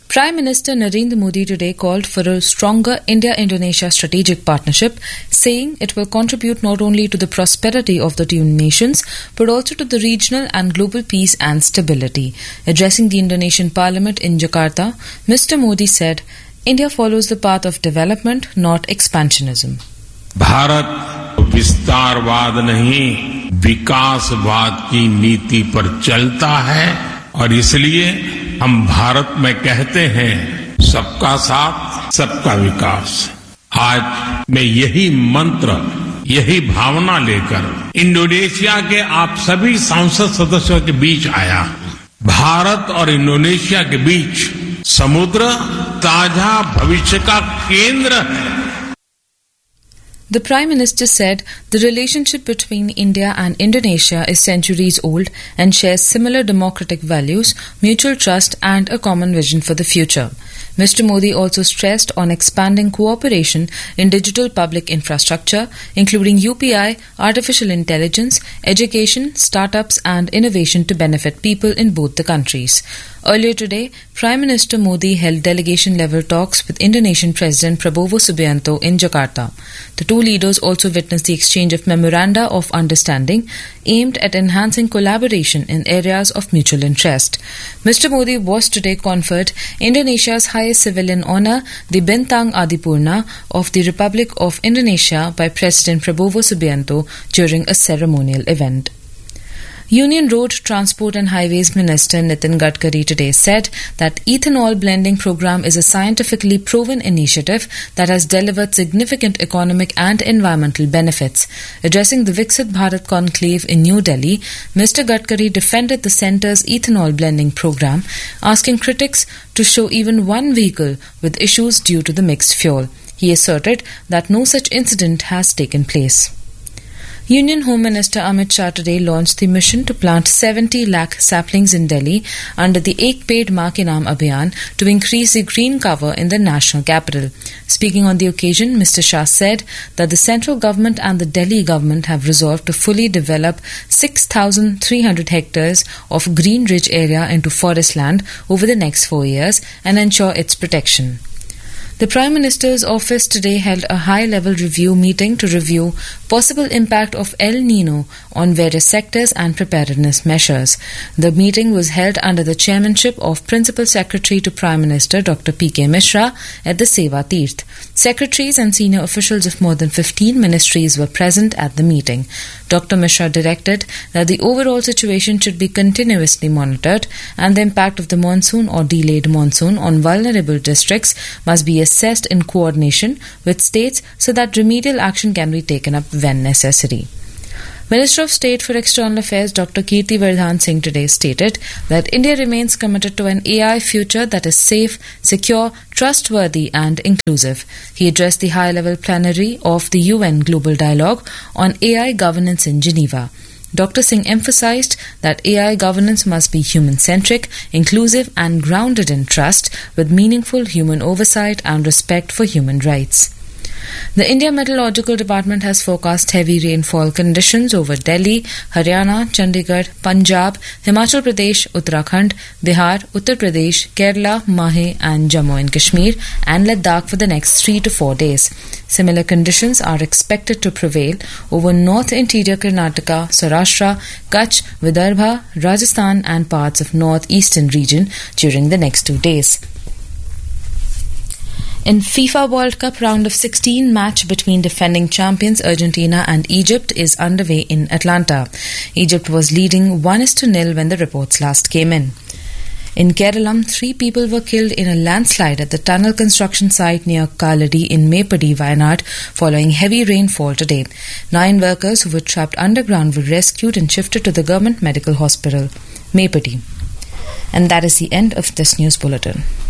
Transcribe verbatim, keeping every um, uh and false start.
Prime Minister Narendra Modi today called for a stronger India-Indonesia strategic partnership, saying it will contribute not only to the prosperity of the two nations, but also to the regional and global peace and stability. Addressing the Indonesian Parliament in Jakarta, Mister Modi said, India follows the path of development, not expansionism. Bharat विस्तारवाद नहीं, विकासवाद की नीति पर चलता है और इसलिए हम भारत में कहते हैं सबका साथ सबका विकास। आज मैं यही मंत्र, यही भावना लेकर इंडोनेशिया के आप सभी सांसद सदस्यों के बीच आया हूं। भारत और इंडोनेशिया के बीच समुद्र ताजा भविष्य का केंद्र है। The Prime Minister said the relationship between India and Indonesia is centuries old and shares similar democratic values, mutual trust and a common vision for the future. Mister Modi also stressed on expanding cooperation in digital public infrastructure, including U P I, artificial intelligence, education, startups and innovation to benefit people in both the countries. Earlier today, Prime Minister Modi held delegation-level talks with Indonesian President Prabowo Subianto in Jakarta. The two leaders also witnessed the exchange of memoranda of understanding aimed at enhancing collaboration in areas of mutual interest. Mister Modi was today conferred Indonesia's highest civilian honour, the Bintang Adipurna of the Republic of Indonesia by President Prabowo Subianto during a ceremonial event. Union Road Transport and Highways Minister Nitin Gadkari today said that ethanol blending program is a scientifically proven initiative that has delivered significant economic and environmental benefits. Addressing the Viksit Bharat conclave in New Delhi, Mister Gadkari defended the centre's ethanol blending program, asking critics to show even one vehicle with issues due to the mixed fuel. He asserted that no such incident has taken place. Union Home Minister Amit Shah today launched the mission to plant seventy lakh saplings in Delhi under the Ek Ped Maa Ke Naam Abhiyan to increase the green cover in the national capital. Speaking on the occasion, Mister Shah said that the central government and the Delhi government have resolved to fully develop six thousand three hundred hectares of green-rich area into forest land over the next four years and ensure its protection. The Prime Minister's office today held a high-level review meeting to review possible impact of El Nino on various sectors and preparedness measures. The meeting was held under the chairmanship of Principal Secretary to Prime Minister Doctor P K Mishra at the Seva Tirth. Secretaries and senior officials of more than fifteen ministries were present at the meeting. Doctor Mishra directed that the overall situation should be continuously monitored and the impact of the monsoon or delayed monsoon on vulnerable districts must be assessed in coordination with states so that remedial action can be taken up when necessary. Minister of State for External Affairs Doctor Kirti Vardhan Singh today stated that India remains committed to an A I future that is safe, secure, trustworthy and inclusive. He addressed the high-level plenary of the U N Global Dialogue on A I governance in Geneva. Doctor Singh emphasized that A I governance must be human-centric, inclusive and grounded in trust, with meaningful human oversight and respect for human rights. The India Meteorological Department has forecast heavy rainfall conditions over Delhi, Haryana, Chandigarh, Punjab, Himachal Pradesh, Uttarakhand, Bihar, Uttar Pradesh, Kerala, Mahe and Jammu and Kashmir and Ladakh for the next three to four days. Similar conditions are expected to prevail over North Interior Karnataka, Saurashtra, Kutch, Vidarbha, Rajasthan and parts of North Eastern region during the next two days. In FIFA World Cup round of sixteen match between defending champions Argentina and Egypt is underway in Atlanta. Egypt was leading one to nil when the reports last came in. In Kerala, three people were killed in a landslide at the tunnel construction site near Kaladi in Mepadi, Wayanad, following heavy rainfall today. Nine workers who were trapped underground were rescued and shifted to the Government Medical Hospital, Mepadi. And that is the end of this news bulletin.